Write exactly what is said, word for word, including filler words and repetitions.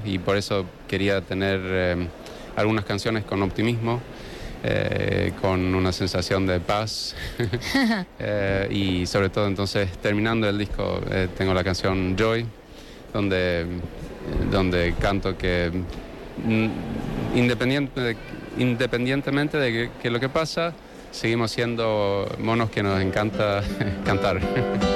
y por eso quería tener eh, algunas canciones con optimismo, eh, con una sensación de paz eh, y sobre todo entonces terminando el disco eh, tengo la canción Joy, donde, donde canto que mm, independiente, independientemente de que, que lo que pasa, seguimos siendo monos que nos encanta cantar.